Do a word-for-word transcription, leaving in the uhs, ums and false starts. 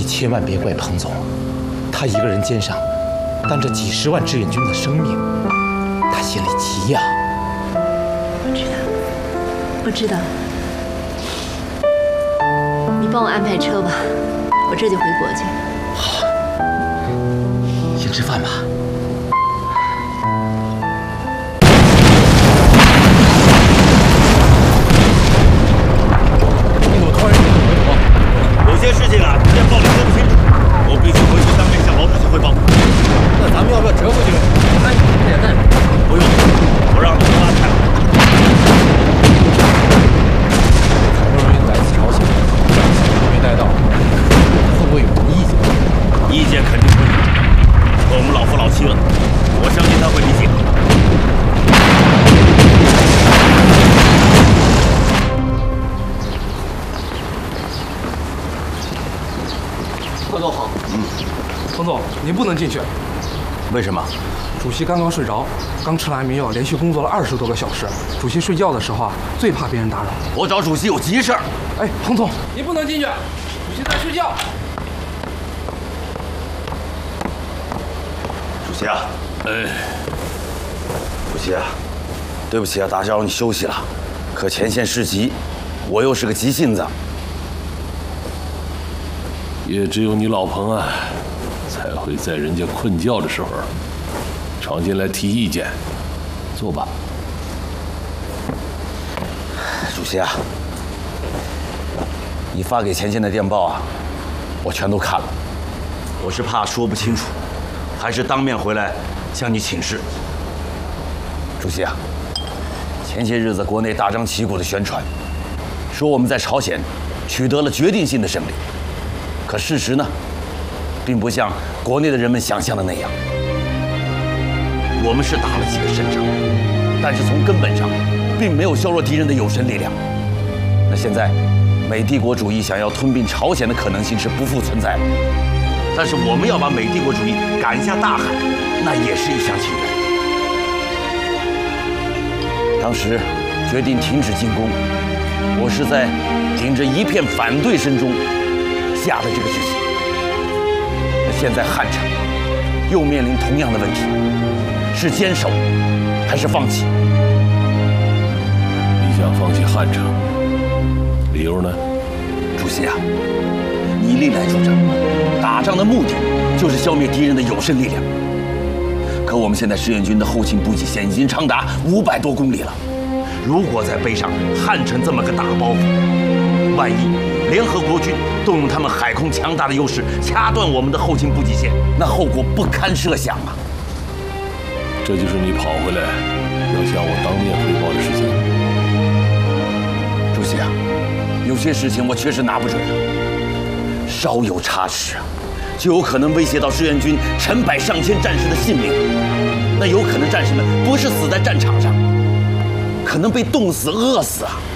你千万别怪彭总，他一个人肩上担着几十万志愿军的生命，他心里急呀。 我知道，我知道。你帮我安排车吧，我这就回国去。 好，先吃饭吧。 有些事情啊，电报里说不清楚，我必须回去当面向毛主席汇报。 那咱们要不要折回去？安你这点带？ 不用，我让你妈看。 好不容易来自朝鲜，两次都没带到，会不会有什么意见？ 意见肯定会有，可我们老夫老妻了，我相信他会理解。 彭总好。嗯，彭总，您不能进去。 为什么？ 主席刚刚睡着，刚吃了安眠药，连续工作了二十多个小时。主席睡觉的时候啊，最怕别人打扰。 我找主席有急事儿。 哎，彭总，您不能进去，主席在睡觉。 主席啊，哎，主席啊，对不起啊，打扰你休息了。可前线事急，我又是个急性子。 也只有你老彭啊，才会在人家困觉的时候闯进来提意见。坐吧。 主席啊，你发给前线的电报啊，我全都看了。我是怕说不清楚，还是当面回来向你请示。主席啊，前些日子国内大张旗鼓的宣传，说我们在朝鲜取得了决定性的胜利。 可事实呢，并不像国内的人们想象的那样。我们是打了几个胜仗，但是从根本上，并没有削弱敌人的有生力量。那现在，美帝国主义想要吞并朝鲜的可能性是不复存在了。但是我们要把美帝国主义赶下大海，那也是一厢情愿。当时决定停止进攻，我是在顶着一片反对声中。 下的这个决心，那现在汉城又面临同样的问题，是坚守还是放弃？ 你想放弃汉城，理由呢？ 主席啊，你历来主张，打仗的目的就是消灭敌人的有生力量。可我们现在志愿军的后勤补给线已经长达五百多公里了，如果再背上汉城这么个大包袱，万一…… 联合国军动用他们海空强大的优势，掐断我们的后勤补给线，那后果不堪设想啊！ 这就是你跑回来要向我当面汇报的事情。 主席啊，有些事情我确实拿不准啊，稍有差池啊，就有可能威胁到志愿军成百上千战士的性命。那有可能战士们不是死在战场上，可能被冻死、饿死啊！